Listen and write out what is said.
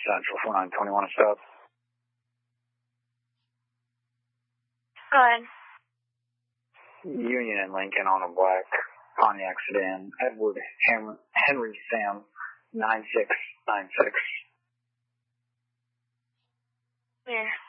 Central 4921 stop. Go ahead. Union and Lincoln on a black Pontiac sedan. Edward Henry Sam 9696. Where?